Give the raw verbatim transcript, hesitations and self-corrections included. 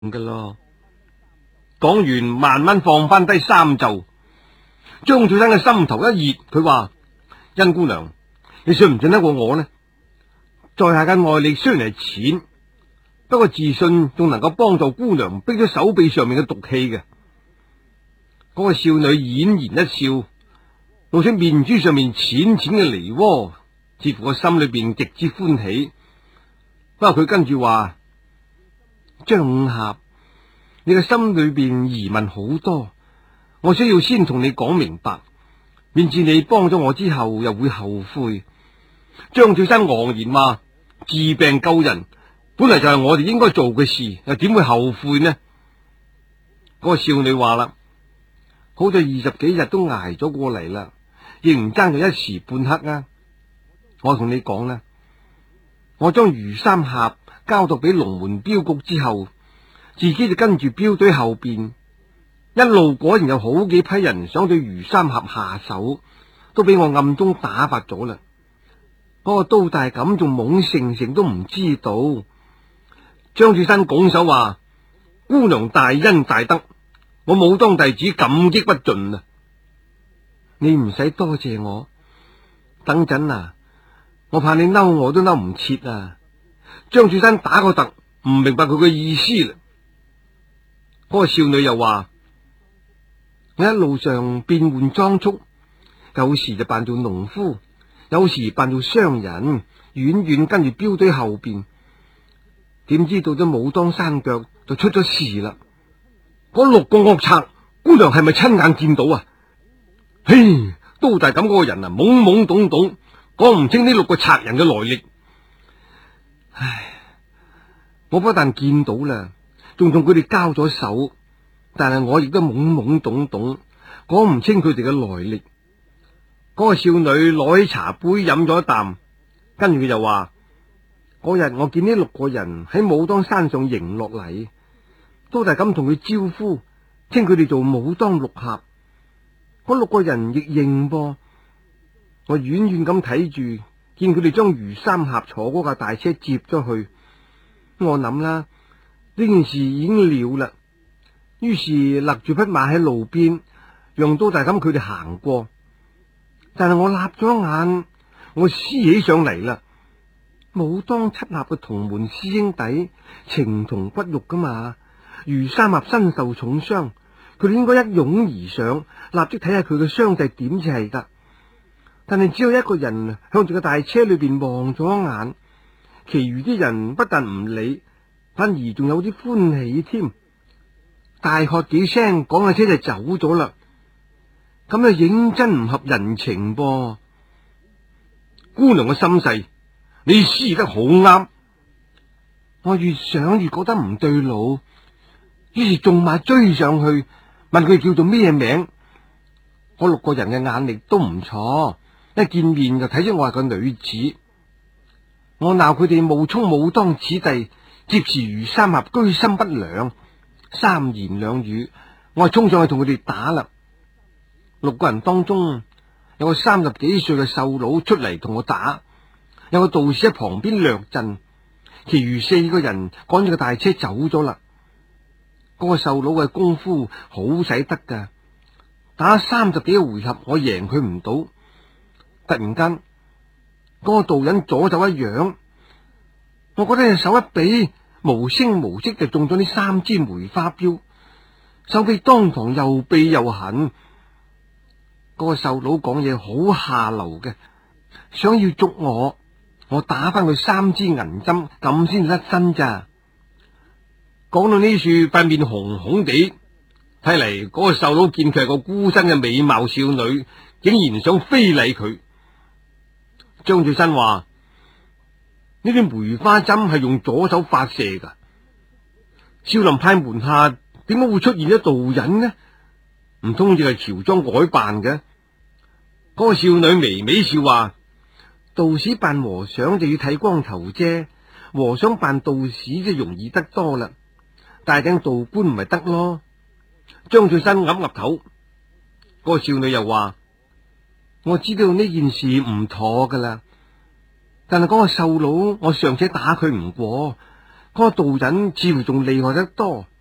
噶咯。講完，慢慢放翻低衫袖。張翠山嘅心頭一熱，佢話：甄姑娘，你信唔信得過我呢？在下嘅愛力雖然係淺，不過自信仲能夠幫助姑娘逼咗手臂上面嘅毒氣嘅。嗰個少女嫣然一笑，露出面珠上面淺淺嘅梨渦，似乎個心裏邊極之歡喜。不過佢跟住話：張五俠，你嘅心裏邊疑問好多，我需要先同你講明白，免至你幫咗我之後又會後悔。張翠山昂然話：治病救人本嚟就係我哋應該做嘅事，又點會後悔呢？嗰個少女話啦：好在二十幾日都挨咗過嚟啦，亦唔爭咗一時半刻啊！我同你講啦，我將余三俠交到俾龍門鏢局之後，自己就跟住鏢隊後邊，一路果然有好幾批人想對余三俠下手，都俾我暗中打發咗啦。嗰個刀大咁仲懵成成都唔知道。張翠山拱手話：姑娘大恩大德，我武當弟子感激不盡啊！你唔使多謝我，等陣啊，我怕你嬲我都嬲唔切啊！張翠山打個突，唔明白佢嘅意思啦。嗰個少女又話：我一路上變換裝束，有時就扮做農夫，有時扮做商人，遠遠跟住鏢隊後邊。點知到咗武當山腳就出咗事啦！嗰六個惡賊，姑娘係咪親眼見到啊？嘿，都大咁嗰個人啊，懵懵懂懂，講唔清呢六個賊人嘅來歷。唉，我不但見到啦，仲同佢哋交咗手，但係我亦都懵懵懂懂，講唔清佢哋嘅來歷。嗰個少女攞起茶杯飲咗一啖，跟住佢就話：嗰日我見呢六個人喺武當山上迎落嚟，都係咁同佢招呼，稱佢哋做武當六俠。嗰六個人亦認噃。我遠遠咁睇住，見佢哋將余三俠坐嗰架大車接咗去。我諗啦，呢件事已經了啦，於是勒住匹馬喺路邊，讓都大咁佢哋行過。但係我立咗眼，我思起上嚟啦。武當七俠嘅同門師兄弟，情同骨肉噶嘛。余三俠身受重傷，佢哋應該一擁而上，立即睇下佢嘅傷勢點至係噶。但係只有一個人向住個大車裏邊望咗一眼，其餘啲人不但唔理，反而仲有啲歡喜添。大喝幾聲，講下車就走咗啦。咁就認真唔合人情噃。姑娘嘅心細，你思得好啱。我越想越覺得唔對路，於是縱馬追上去，問佢叫做咩名。嗰六個人嘅眼力都唔錯，一見面就睇出我係個女子。我鬧佢哋冒充武當子弟，劫持余三俠居心不良。三言兩語，我係衝上去同佢哋打啦。六個人當中有個三十幾歲嘅瘦佬出嚟同我打，有個道士喺旁邊掠陣，其餘四個人趕住個大車走咗啦。嗰個瘦佬嘅功夫好使得噶，打三十幾個回合我贏佢唔到。突然間嗰個道人左手一揚，我覺得隻手一比，無聲無息就中咗呢三支梅花鏢，手臂當堂又痹又痕。嗰個瘦佬講嘢好下流嘅，想要捉我，我打翻佢三支銀針，咁先甩身咋。講到呢處，塊面紅紅地，睇嚟嗰個瘦佬見佢係個孤身嘅美貌少女，竟然想非禮佢。張翠山話：呢啲梅花針係用左手發射噶，少林派門下點解會出現咗道人呢？唔通亦係喬裝改扮嘅？嗰個少女微微笑話：道士扮和尚就要剃光頭啫，和尚扮道士就容易得多啦，戴頂道冠咪得咯。張翠山岌岌頭。嗰個少女又話：我知道呢件事唔妥噶啦，但係嗰個瘦佬，我尚且打佢唔過， 嗰個道人似乎仲厲害得多。